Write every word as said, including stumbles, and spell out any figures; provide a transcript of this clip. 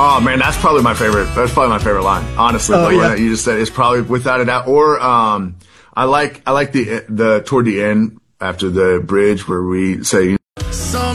Oh man, that's probably my favorite. That's probably my favorite line. Honestly, Oh, the one yeah. that you just said is probably without a doubt. Or um, I like I like the the toward the end after the bridge where we say.